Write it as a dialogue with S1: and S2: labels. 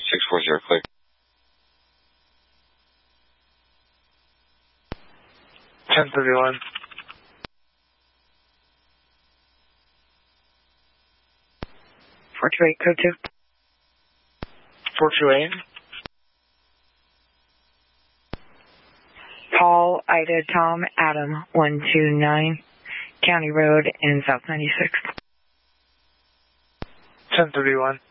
S1: 640, clear.
S2: 1031.
S3: 428, code 2.
S2: 428.
S3: Paul, Ida, Tom, Adam, 129, County Road in South 96.
S2: 1031.